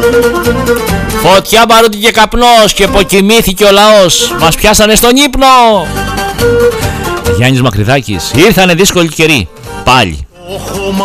Φωτιά, μπαρούτι και καπνός και αποκοιμήθηκε ο λαός. Μας πιάσανε στον ύπνο. Γιάννης Μακρυδάκης. Ήρθανε δύσκολοι καιροί. Πάλι.